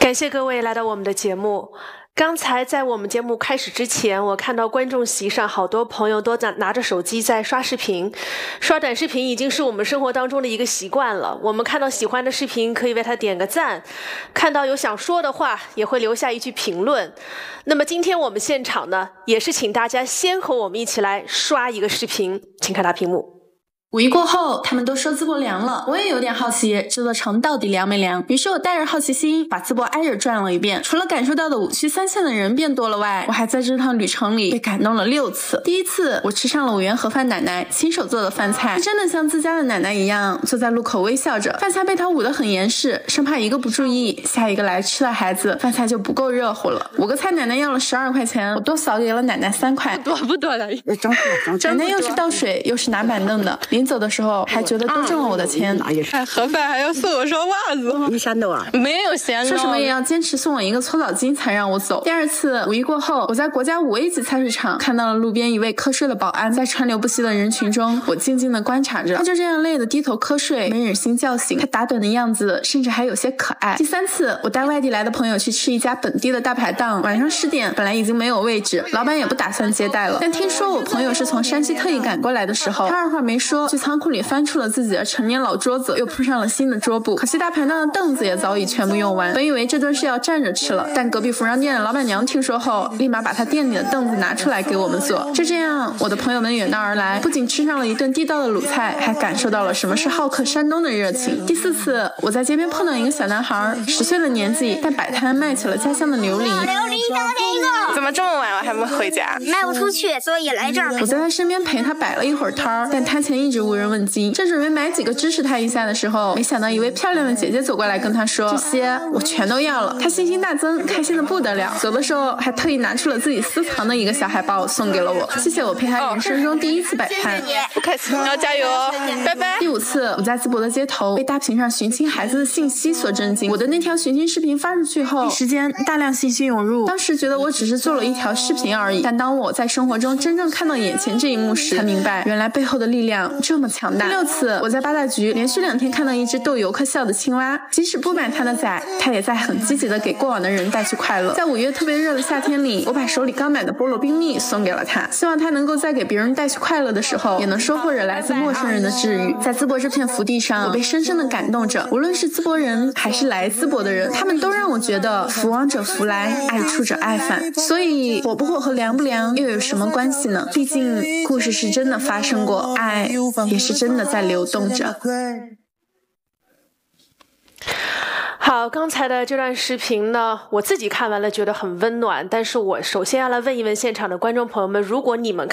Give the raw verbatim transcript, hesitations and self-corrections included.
感谢各位来到我们的节目。刚才在我们节目开始之前，我看到观众席上好多朋友都在拿着手机在刷视频，刷短视频已经是我们生活当中的一个习惯了。我们看到喜欢的视频可以为它点个赞，看到有想说的话也会留下一句评论。那么今天我们现场呢，也是请大家先和我们一起来刷一个视频，请看大屏幕。 五一过后，他们都说淄博凉了，我也有点好奇这座城到底凉没凉。于是我带着好奇心把淄博挨着转了一遍，除了感受到的五区三县的人变多了外，我还在这趟旅程里被感动了六次。第一次我吃上了五元盒饭奶奶亲手做的饭菜，真的像自家的奶奶一样坐在路口微笑着，饭菜被她捂得很严实，生怕一个不注意下一个来吃的孩子饭菜就不够热乎了。五个菜奶奶要了十二块钱，我多扫给了奶奶三块。 多不多了？ 奶奶又是倒水又是拿板凳的，临走的时候还觉得都挣了我的钱。 哎，盒饭还要送我双袜子， 你嫌的啊？ 没有嫌的， 说什么也要坚持送我一个搓澡巾才让我走。第二次五一过后，我在国家五 A 级菜市场看到了路边一位瞌睡的保安，在川流不息的人群中，我静静地观察着，他就这样累得低头瞌睡，没忍心叫醒他，打盹的样子甚至还有些可爱。第三次，我带外地来的朋友去吃一家本地的大排档，晚上十点，本来已经没有位置，老板也不打算接待了，但听说我朋友是从山西特意赶过来的时候，他二话没说，去仓库里翻出了自己的陈年老桌子，又铺上了新的桌布。可惜大排档的凳子也早已全部用完，本以为这顿是要站着吃了，但隔壁服装店的老板娘听说后，立马把她店里的凳子拿出来给我们坐。就这样，我的朋友们远道而来，不仅吃上了一顿地道的鲁菜，还感受到了什么是好客山东的热情。第四次，我在街边碰到一个小男孩，十岁的年纪，在摆摊卖起了家乡的琉璃。 琉璃小这个， 怎么这么晚了还没回家？ 卖不出去，所以来这儿。 我在他身边陪他摆了一会儿摊儿，但摊前一直无人问津。正准备买几个支持他一下的时候，没想到一位漂亮的姐姐走过来跟他说：“这些我全都要了。”他信心大增，开心的不得了。走的时候还特意拿出了自己私藏的一个小海报送给了我，谢谢我陪他人生中第一次摆摊。 不客气，要加油哦，拜拜。 第五次，我在淄博的街头被大屏上寻亲孩子的信息所震惊。我的那条寻亲视频发出去后，一时间大量信息涌入。当时觉得我只是做了一条视频而已，但当我在生活中真正看到眼前这一幕时，才明白原来背后的力量这么强大。第六次，我在八大局连续两天看到一只逗游客笑的青蛙，即使不买它的崽，它也在很积极的给过往的人带去快乐。在五月特别热的夏天里，我把手里刚买的菠萝冰蜜送给了它，希望它能够在给别人带去快乐的时候，也能收获着来自陌生人的治愈。在淄博这片福地上，我被深深的感动着，无论是淄博人还是来淄博的人，他们都让我觉得福往者福来，爱出者爱返。所以火不火和凉不凉又有什么关系呢？毕竟故事是真的发生过，爱也是真的在流动着。 好，刚才的这段视频呢，我自己看完了觉得很温暖，但是我首先要来问一问现场的观众朋友们，如果你们看